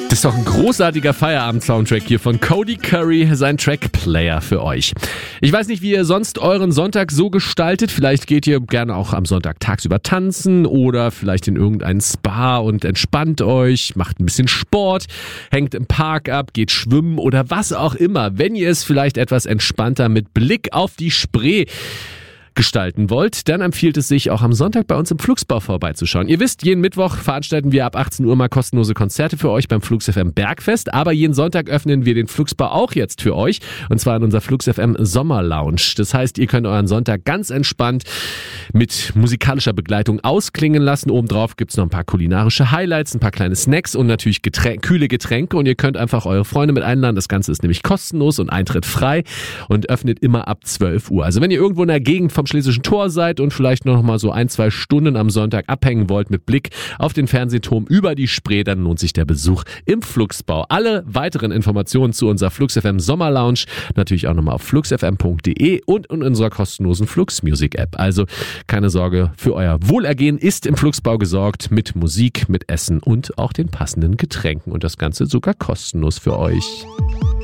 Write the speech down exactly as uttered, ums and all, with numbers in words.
Das ist doch ein großartiger Feierabend-Soundtrack hier von Cody Curry, sein Track-Player für euch. Ich weiß nicht, wie ihr sonst euren Sonntag so gestaltet. Vielleicht geht ihr gerne auch am Sonntag tagsüber tanzen oder vielleicht in irgendein Spa und entspannt euch, macht ein bisschen Sport, hängt im Park ab, geht schwimmen oder was auch immer. Wenn ihr es vielleicht etwas entspannter mit Blick auf die Spree gestalten wollt, dann empfiehlt es sich auch am Sonntag bei uns im Flugsbau vorbeizuschauen. Ihr wisst, jeden Mittwoch veranstalten wir ab achtzehn Uhr mal kostenlose Konzerte für euch beim Flux F M Bergfest, aber jeden Sonntag öffnen wir den Flugsbau auch jetzt für euch und zwar in unserer Flux F M Sommer Lounge. Das heißt, ihr könnt euren Sonntag ganz entspannt mit musikalischer Begleitung ausklingen lassen. Obendrauf gibt's noch ein paar kulinarische Highlights, ein paar kleine Snacks und natürlich Geträn- kühle Getränke und ihr könnt einfach eure Freunde mit einladen. Das Ganze ist nämlich kostenlos und Eintritt frei und öffnet immer ab zwölf Uhr. Also wenn ihr irgendwo in der Gegend vom Schlesischen Tor seid und vielleicht noch mal so ein, zwei Stunden am Sonntag abhängen wollt mit Blick auf den Fernsehturm über die Spree, dann lohnt sich der Besuch im Flugsbau. Alle weiteren Informationen zu unserer Flux F M Sommer Lounge natürlich auch nochmal auf flux f m punkt d e und in unserer kostenlosen Flux Music App. Also keine Sorge, für euer Wohlergehen ist im Flugsbau gesorgt mit Musik, mit Essen und auch den passenden Getränken und das Ganze sogar kostenlos für euch.